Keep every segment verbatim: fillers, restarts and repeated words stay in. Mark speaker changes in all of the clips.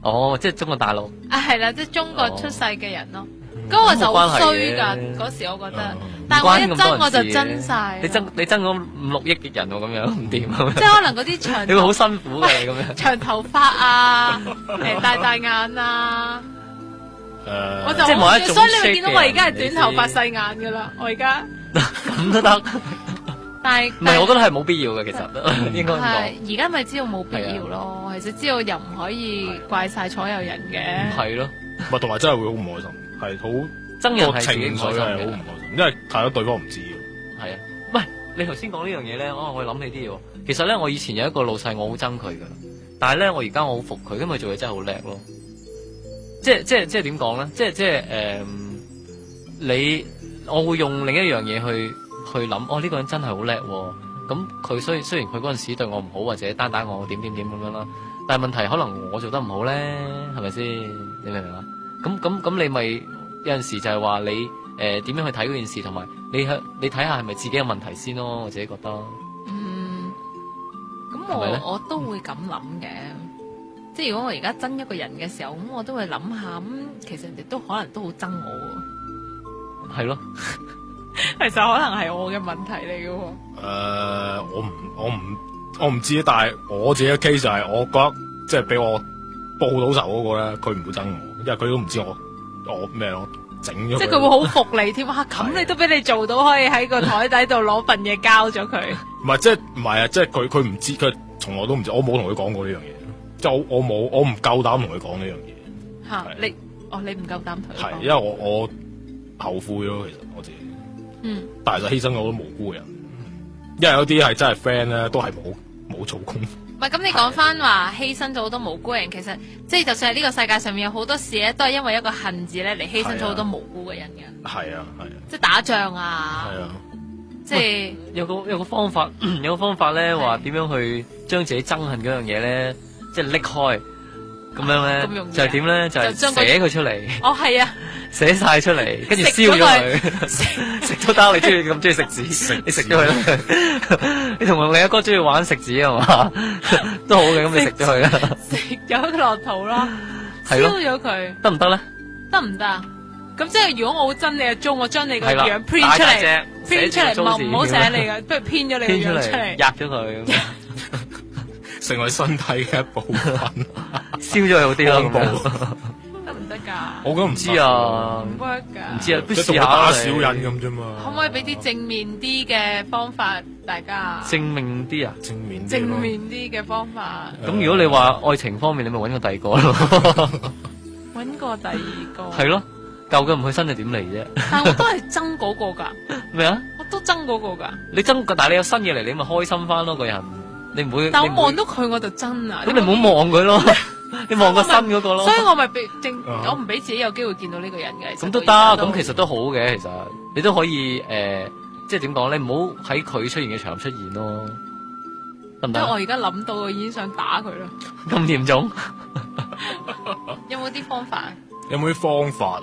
Speaker 1: 哦，即係中國大陸。
Speaker 2: 啊，係啦，即係中國出世嘅人咯。嗰個就好衰噶，嗰時我覺得。但係我一爭我就爭晒。
Speaker 1: 你爭你爭咗五六億嘅人喎，咁樣唔掂啊！
Speaker 2: 即係可能嗰啲長，
Speaker 1: 你會好辛苦嘅咁樣。
Speaker 2: 長頭髮啊，誒大大眼啊。
Speaker 3: 誒，
Speaker 2: 我就
Speaker 1: 即係某一種，
Speaker 2: 所以你會見到我而家係短頭髮細眼噶啦，我而家。
Speaker 1: 咁都得。
Speaker 2: 但係
Speaker 1: 唔係，我覺得係冇必要嘅，其實應該咁講。
Speaker 2: 係而家咪知道冇必要咯，其實知道又唔可以怪晒所有人嘅。
Speaker 1: 係咯，
Speaker 3: 唔係同埋真係會好唔開心，係好
Speaker 1: 憎人係自己
Speaker 3: 情緒係好唔開心，因為睇到對方唔知。
Speaker 1: 係啊，喂，你頭先講呢樣嘢咧，哦，我諗起啲嘢。其實咧，我以前有一個老細，我好憎佢噶，但係咧，我而家我好服佢，因為佢做嘢真係好叻咯。即係即係即係點講咧？即係即係誒、呃，你我會用另一樣嘢去。去諗哦，呢、這個人真係好叻喎，咁佢雖雖然佢嗰陣時對我唔好，或者單打我點點點咁樣啦，但係問題可能我做得唔好咧，係咪先？你明唔明啊？咁咁咁，你咪有陣時就係話你誒點、呃、樣去睇嗰件事，同埋你去你睇下係咪自己嘅問題先咯？我自己覺得。嗯。咁我
Speaker 2: 我都會咁諗嘅，即係如果我而家憎一個人嘅時候，咁我都會諗下，咁其實人哋都可能都好憎我。
Speaker 1: 係咯。
Speaker 2: 其實可能係我嘅問題嚟嘅喎。誒、
Speaker 3: 呃，我唔，我唔，我唔知，但係我自己嘅 case 就係，我覺得即係俾我報到仇嗰個咧，佢唔會憎我，因為佢都唔知我我咩咯，整咗。即係佢會好服你添啊！咁你都俾你做到，可以喺個台底度攞份嘢交咗佢。唔係，即係唔係啊！即係佢佢唔知，佢從來都唔知，我冇同佢講過呢樣嘢，即係我我冇，我唔夠膽同佢講呢樣嘢。吓，你哦，你唔夠膽同佢講。係，因為我我後悔咯，其實我自己。嗯，但係就犧牲咗好多無辜嘅人，因為有啲係真係 friend 咧，都係冇冇做功。唔係咁，你講翻話犧牲咗好多無辜人，其實即係就算係呢個世界上面有好多事咧，都係因為一個恨字咧嚟犧牲咗好多無辜嘅人嘅。係啊係啊，即係打仗啊。係啊，即係
Speaker 1: 有個有個方法，有個方法咧話點樣去將自己憎恨嗰樣嘢咧，即係拎開咁樣咧，就係點咧，就係寫佢出嚟。哦，係啊。寫晒出嚟，跟住燒咗佢，食都得。你中意咁中意食紙，你食咗佢啦。你同另一哥中意玩食紙係嘛，都好嘅。咁你食咗佢啦，
Speaker 2: 食咗佢落肚啦，燒咗佢，
Speaker 1: 得唔得咧？
Speaker 2: 得唔得啊？咁即係如果我好憎你阿鍾，我將你個樣 print 出嚟 ，print 出嚟，唔好寫你嘅，不如編咗你個樣出嚟，
Speaker 1: 壓咗佢，
Speaker 3: 成為身體嘅一部分，
Speaker 1: 燒咗佢好啲咯。
Speaker 2: 唔得噶，
Speaker 3: 我都唔知
Speaker 1: 啊，
Speaker 2: 唔 work 噶，
Speaker 1: 唔知啊，
Speaker 3: 即係打小人咁啫嘛。
Speaker 2: 可唔可以俾啲正面啲嘅方法大家？
Speaker 1: 正面啲啊，
Speaker 3: 正面
Speaker 2: 正面啲嘅方法。
Speaker 1: 咁如果你話愛情方面，你咪搵個第二個咯。
Speaker 2: 搵個第二個。
Speaker 1: 係咯，舊嘅唔去新就點嚟啫？
Speaker 2: 但我都係憎嗰個噶。
Speaker 1: 咩啊？
Speaker 2: 我都憎嗰個噶。
Speaker 1: 你憎，但係你有新嘢嚟，你咪開心翻咯，個人。你唔會。
Speaker 2: 但我望到佢我就憎啊。
Speaker 1: 咁你唔好望佢咯。你望個新嗰個咯，
Speaker 2: 所以我咪俾正，我唔俾自己有機會見到呢個人嘅。
Speaker 1: 咁都得，咁其實都好嘅，其實你都可以誒，即係點講咧？唔好喺佢出現嘅場合出現咯，得唔得？
Speaker 2: 因為我而家諗到，我已經想打佢啦。
Speaker 1: 咁嚴重？
Speaker 2: 有冇啲方法？
Speaker 3: 有冇啲方法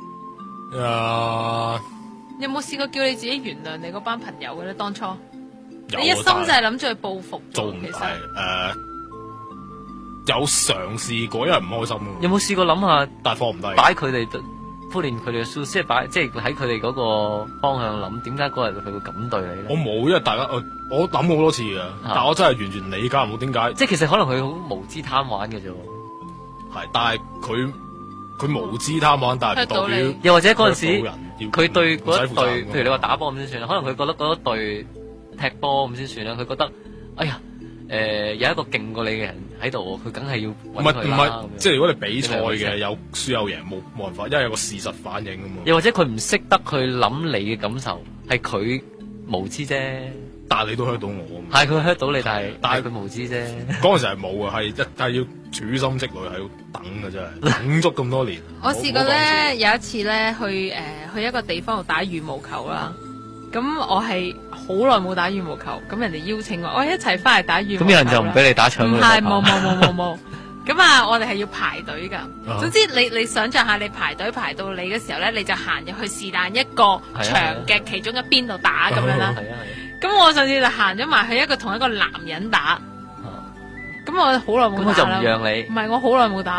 Speaker 3: 啊？誒，
Speaker 2: 有冇試過叫你自己原諒你嗰班朋友嘅咧？當初你一心就係諗住去報復，
Speaker 3: 做唔係誒。有嘗試過，因為唔開心。
Speaker 1: 有冇試過諗下，
Speaker 3: 但係放唔低，
Speaker 1: 擺佢哋敷練佢哋嘅書，即係擺，即係喺佢哋嗰個方向諗，點解嗰日佢會咁對你咧？
Speaker 3: 我冇，因為大家我我諗好多次嘅，但係我真係完全理解唔到點解。
Speaker 1: 即係其實可能佢好無知貪玩嘅啫。係，
Speaker 3: 但係佢佢無知貪玩，但係唔代表。
Speaker 1: 又或者嗰陣時，佢對嗰一隊，譬如你話打波咁先算啦，可能佢覺得嗰一隊踢波咁先算啦，佢覺得，哎呀。誒、呃，有一個勁過你嘅人喺度，佢梗係要揾佢啦。唔係唔係，即係如果你比賽嘅有輸有贏，冇冇辦法，因為有個事實反應啊嘛。又或者佢唔識得去諗你嘅感受，係佢無知啫。但係你都 hurt 到我。係佢 hurt 到你，但係但係佢無知啫。嗰陣時係冇啊，係一係要處心積慮，係要等嘅真係，等足咁多年。
Speaker 2: 我試過咧，有一次咧去誒、呃、去一個地方度打羽毛球啦。咁我係好耐冇打羽毛球，咁人哋邀請我，我一齊翻嚟打羽毛球。咁有人就唔俾你打搶佢。唔係，冇冇冇冇冇。咁啊，我哋係要排隊噶。總之你你想象下，你排隊排到你嘅時候咧，你就行入去是但一個場嘅其中一邊度打咁樣啦。係啊係。咁我上次就行咗埋去一個同一個男人打。咁我好耐冇打啦。咁我就唔讓你。唔係，我好耐冇打。